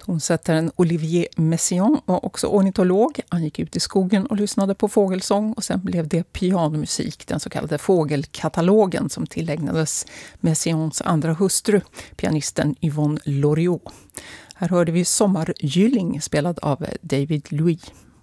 Tonsättaren Olivier Messiaen var också ornitolog. Han gick ut i skogen och lyssnade på fågelsång och sen blev det pianomusik, den så kallade fågelkatalogen som tillägnades Messiaens andra hustru, pianisten Yvonne Loriot. Här hörde vi Sommargylling spelad av David Louis.